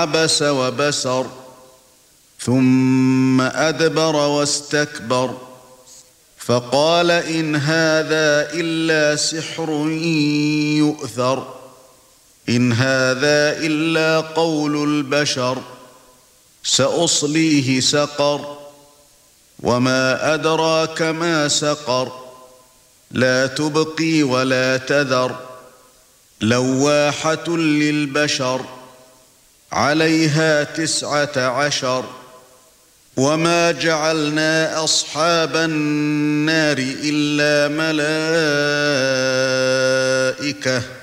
عبس وبسر ثم أدبر واستكبر فقال إن هذا إلا سحر يؤثر إن هذا إلا قول البشر سأصليه سقر وما أدراك ما سقر لا تبقي ولا تذر لواحة للبشر عليها 19 وما جعلنا أصحاب النار إلا ملائكة